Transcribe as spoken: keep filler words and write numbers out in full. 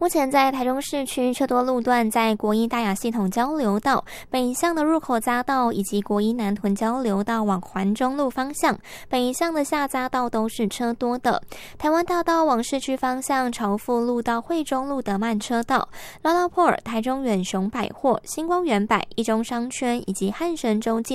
目前在台中市区车多路段在国一大雅系统交流道、北向的入口匝道以及国一南屯交流道往环中路方向，北向的下匝道都是车多的。台湾大道往市区方向，朝富路到惠中路的慢车道、拉拉坡尔、台中远雄百货、星光园百、一中商圈以及汉神洲